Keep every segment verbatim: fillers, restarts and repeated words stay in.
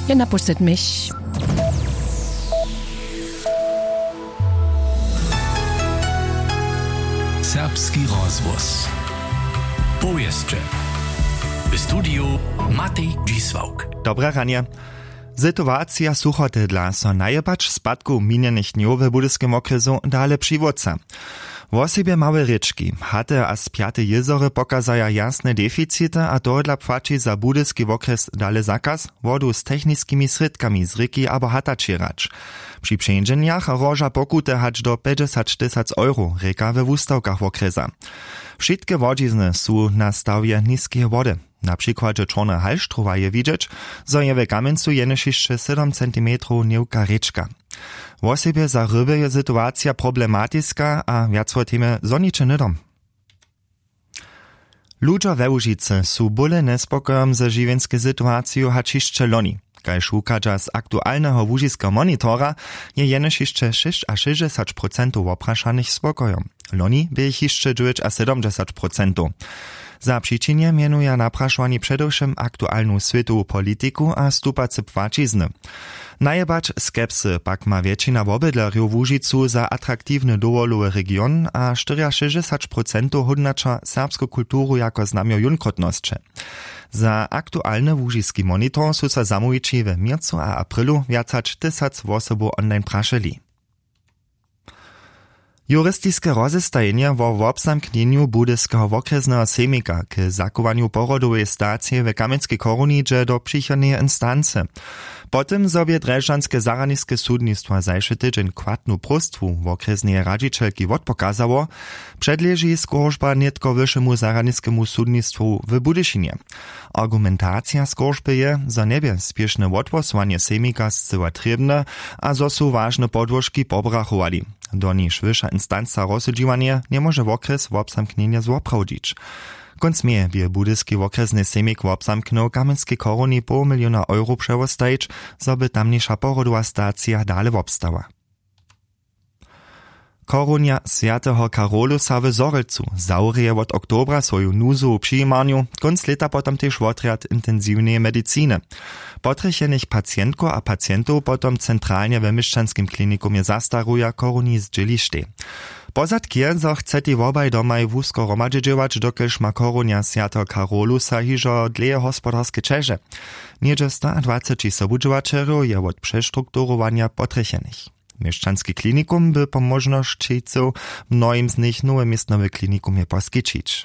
Ja napustit mich. Serbski rozvoz. Powieszcze. W studiu Matej Dzisłauk. Dobra ranie. Sytuacja suchotydla so najebacz spadku minionych dniów w budyskim okresu dale przywodca. W osobie małe ryczki, hate a spiate jezory pokazaja jasne deficity, a tohodla płaci za budyski okres dale zakaz wodu z technickimi sredkami z ryki abo hatačirać. Przy przędzeniach roża pokute hać do pięćdziesiąt tysięcy euro, reka we wustawkach okresa. Wszystkie wodzizny są na stawie niskie wody. Na przykładzie Czorne Halsztrowa je widzieć, zo je w Kamencu jenoż jeszcze siedem centimetrów niewka ryczka. W osobie za ryby je sytuacja problematyczna, a wiac o teme zonicze nydom. Ludzie we Łužicy są bóle nespokojom ze żywienską sytuacją hać jeszcze loni. Kaž ukađa z aktualnego łužiskiego monitora, je jenož jeszcze sześć a sześćdziesiąt procent opraszanych spokojom. Loni by ich jeszcze dziewięć a siedemdziesiąt procent. Za przyczynie mianuje napraszani przedewším aktualną światową polityku a stupace płacizny. Najebacz skepsy pak ma většina wobydlerjów w Łužicu za atraktivny dowolowy region, a sześćdziesiąt procent hodnacza serbską kulturu jako znamio junkrotnosće. Za aktualny łužiski monitor su sa zamówici w miercu a aprilu wiacać tysac osobu online praszeli. Juristiske rozestajenie wo obzamknieniu budyskiego okresnego semika k zakowaniu porodowej stacji w Kamenskiej Koruni dże do przychodnej instance. Potem sobie Drežanske zaraniske sudnictwo zajszy tydzień kwartnu prostwu w okresnej radzicielki odpokazało, przedleży skorżba nietko wyższemu zaraniskemu sudnictwu w Budyszynie. Argumentacja skorżby je, za niebie spieszne odposłanie semika zcyła trebne, a zo su ważne podłożki pobrachowali. Do niż wyższa instanca rozsudziwanie nie może w okres w obzamknienia złoprawdzić. Konc mie by budyski okresny semik w obzamknął Kamenskiej Koruni pół miliona euro przewostajić, zoby tamniejsza porodowa stacja dalej obstała. Korunia Świętego Karolusa w Zorelcu zaurije od oktobra swoją nuzu u przyjmaniu, konc leta potom też odriad intensywnej medycyny. Potrechenych pacjentko a pacjentów potom centralnie w Mieszczanskim klinikumie zastaruja Koruni z dzielište. Pozadkie, zo chceti wobaj domaj wózko romadźedziewać, dokelž ma Korunia Świętego Karolusa hižo dleje hospodarskie czeże. Niedzie sto dwadzieścia sobudźowačerów je od przestrukturowania potrechenych. Mieszczanski klinikum by po możności mnoim z nich nowe miestnowe klinikumie poskyčić.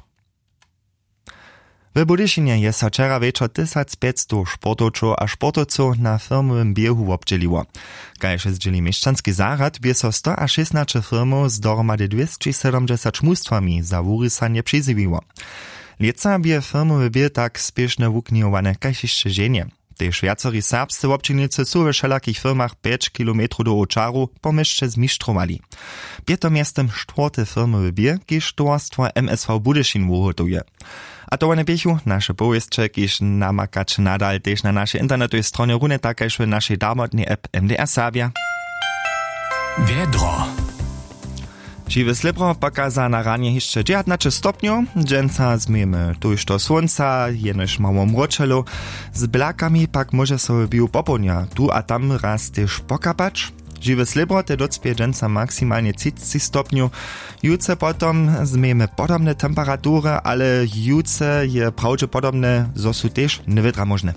W Budyszynie jest so wczera wieczor tysiąc pięćset sportowców a sportowców na firmowym biehu obdzieliło. Kaž zdzieli mieszczanski zarad, bie so sto szesnaście firmów z dohromady dwieście siedemdziesiąt mustwami za wurysanie przyzywiło. Lieca bie firmowy bieg tak spieszne wuknijowane kaž jeszcze żenie. Tež viacerí serbscy občinnicy sú ve všelakých firmach pięć kilometrów do Očaru pomyšće zmistrowali. Pietom jestem czwarty firmowy bieg, kiž towarstwo M S V Budyšin wuhotuje. A to one biechu nasze powieszcze, kiž namakać nadal tež na naszej internetowej stronie rune takaž w naszej darmotnej app M D R Serbia. Wiedro. Žiwe slibro pokaza na ranie jeszcze dziewiętnaście stopniów, dżęca zmiemy tuż do słońca, jenoż mało mroczelo, z blakami pak może sobie bił popołnia, tu a tam raz też pokapać. Žiwe slibro te docpie dżęca maksymalnie trzydzieści stopniów, juce potom zmiemy podobne temperatury, ale juce je prawdopodobne, zo su też niewytra możne.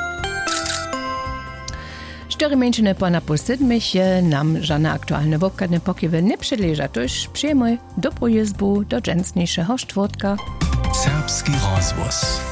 Cztery mężczyzny po napustydmych je nam żadne aktualne wopkadne pokiewy nie przyleża, toż przyjmuj dobrą jezbu do dżęsniejszego czwartka. Serbski rozvoz.